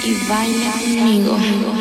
y baila conmigo.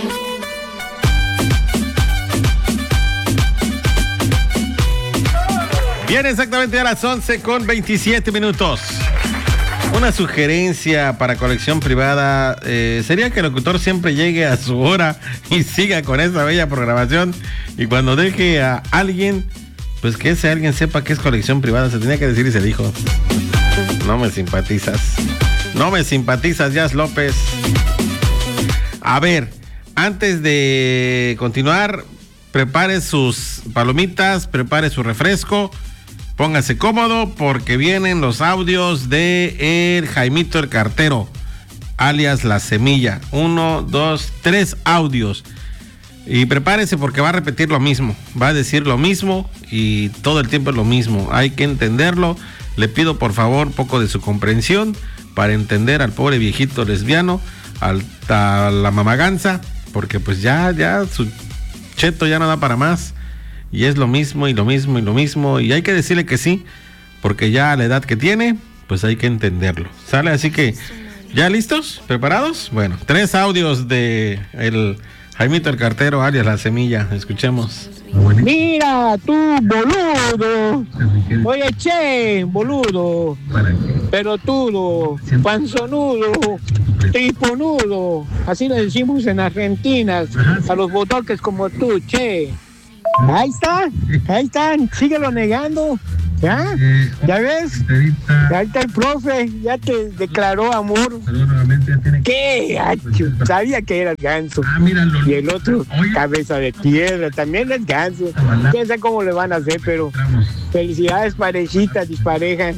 Bien, exactamente a las 11:27. Una sugerencia para colección privada sería que el locutor siempre llegue a su hora y siga con esa bella programación. Y cuando deje a alguien, pues que ese alguien sepa que es colección privada. Se tenía que decir y se dijo. No me simpatizas, Jazz López. A ver, antes de continuar, prepare sus palomitas, prepare su refresco. Póngase cómodo porque vienen los audios de el Jaimito el Cartero, alias La Semilla. 1, 2, 3 audios. Y prepárese porque va a repetir lo mismo. Va a decir lo mismo y todo el tiempo es lo mismo. Hay que entenderlo. Le pido por favor un poco de su comprensión para entender al pobre viejito lesbiano, a la mamaganza, porque pues ya su cheto ya no da para más. Y es lo mismo y lo mismo y lo mismo. Y hay que decirle que sí, porque ya a la edad que tiene, pues hay que entenderlo. ¿Sale? Así que, ¿ya listos? ¿Preparados? Bueno, 3 audios de el Jaimito el Cartero, alias La Semilla. Escuchemos. Mira, tú, boludo. Oye, che, boludo. Pelotudo, panzonudo, triponudo. Así le decimos en Argentina a los botoques como tú, che. Ahí están, síguelo negando, ¿ya? ¿Ya ves? Ahí está el profe, ya te declaró amor. ¿Qué? Sabía que era el ganso. Y el otro, cabeza de piedra, también es ganso. Quién sabe cómo le van a hacer, pero felicidades, parejitas, disparejan.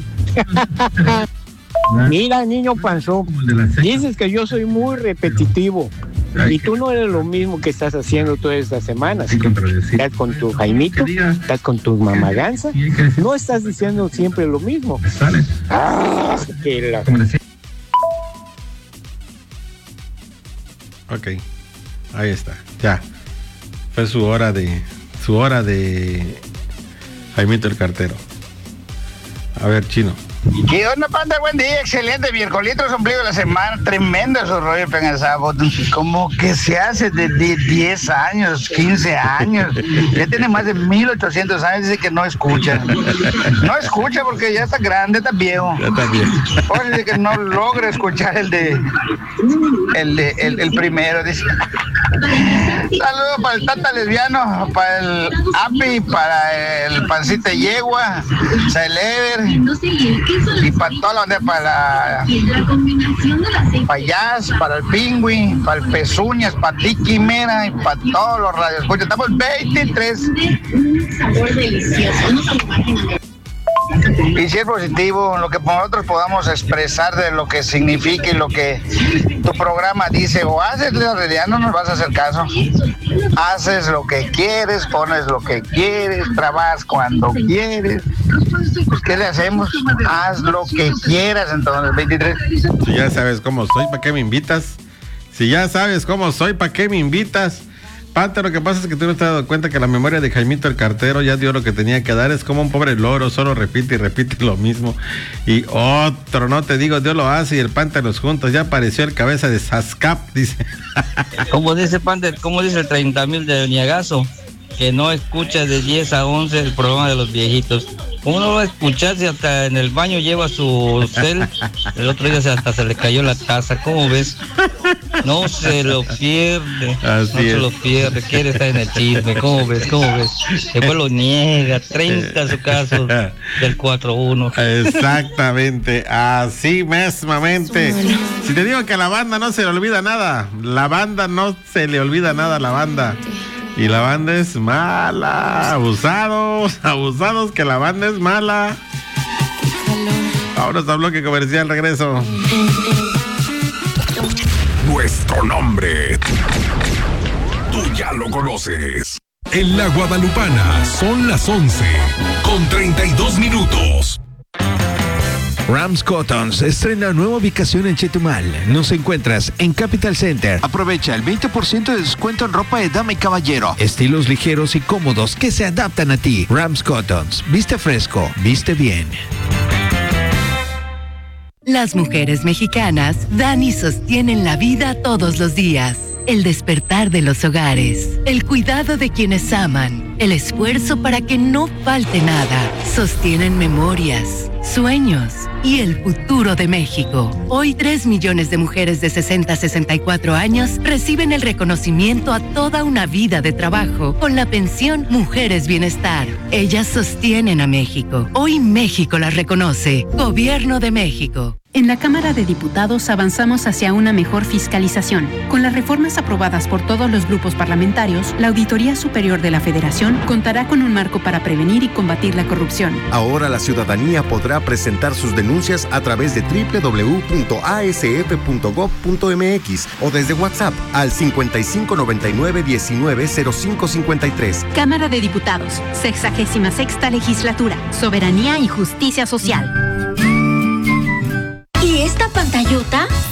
Mira, niño panzón, dices que yo soy muy repetitivo. Y tú no eres lo mismo que estás haciendo todas estas semanas. Estás con tu Jaimito, estás con tu mamaganza. No estás diciendo siempre lo mismo. Ok, ahí está, ya. Fue su hora de Jaimito el Cartero. A ver, Chino. ¿Qué onda, panda? Buen día, excelente miércoles, ombligo de la semana, tremendo su rollo Pengasabo, como que se hace de 10 años, 15 años, ya tiene más de 1800 años, dice que no escucha porque ya está grande, está viejo, ahora dice que no logra escuchar el primero, dice. Saludos para el Tata Lesbiano, para el Api, para el Pancita Yegua, Celeber, y para toda la onda, para Jazz, para el Pingüi, para el Pezuñas, para Tiki Mera y para todos los radios. Escucha, estamos 23. Sabor delicioso. Y si es positivo, lo que nosotros podamos expresar de lo que significa y lo que tu programa dice o haces, la realidad no nos vas a hacer caso. Haces lo que quieres, pones lo que quieres, trabajas cuando quieres. Pues, ¿qué le hacemos? Haz lo que quieras, entonces, 23. Si ya sabes cómo soy, ¿para qué me invitas? Si ya sabes cómo soy, ¿para qué me invitas? Panta, lo que pasa es que tú no te has dado cuenta que la memoria de Jaimito el Cartero ya dio lo que tenía que dar. Es como un pobre loro, solo repite y repite lo mismo. Y otro, no te digo, Dios lo hace y el Panta los juntos. Ya apareció el cabeza de Sascap, dice. Como dice Panta, como dice el 30,000 de Niagazo, que no escucha de 10 a 11 el programa de los viejitos. ¿Cómo no va a escuchar si hasta en el baño lleva su cel? El otro día hasta se le cayó la taza, ¿cómo ves? No se lo pierde, se lo pierde, quiere estar en el chisme, ¿cómo ves? Después lo niega, 30 su caso del 4-1. Exactamente, así mesmamente. Si te digo que a la banda no se le olvida nada, la banda a la banda. Y la banda es mala, abusados, que la banda es mala. Vámonos a bloque comercial, regreso. Nuestro nombre, tú ya lo conoces. En la Guadalupana son las 11:32. Rams Cottons estrena nueva ubicación en Chetumal. Nos encuentras en Capital Center. Aprovecha el 20% de descuento en ropa de dama y caballero. Estilos ligeros y cómodos que se adaptan a ti. Rams Cottons. Viste fresco, viste bien. Las mujeres mexicanas dan y sostienen la vida todos los días. El despertar de los hogares, el cuidado de quienes aman, el esfuerzo para que no falte nada. Sostienen memorias, sueños y el futuro de México. Hoy 3 millones de mujeres de 60 a 64 años reciben el reconocimiento a toda una vida de trabajo con la pensión Mujeres Bienestar. Ellas sostienen a México. Hoy México las reconoce. Gobierno de México. En la Cámara de Diputados avanzamos hacia una mejor fiscalización. Con las reformas aprobadas por todos los grupos parlamentarios, la Auditoría Superior de la Federación contará con un marco para prevenir y combatir la corrupción. Ahora la ciudadanía podrá presentar sus denuncias a través de www.asf.gov.mx o desde WhatsApp al 5599-190553. Cámara de Diputados, 66ª Legislatura, Soberanía y Justicia Social. ¿Y esta pantallota?